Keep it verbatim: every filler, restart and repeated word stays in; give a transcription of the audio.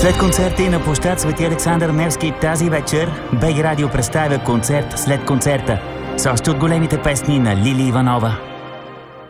След концерта и на площад Свети Александър Невски тази вечер БГ Радио представя концерт след концерта с още от големите песни на Лили Иванова.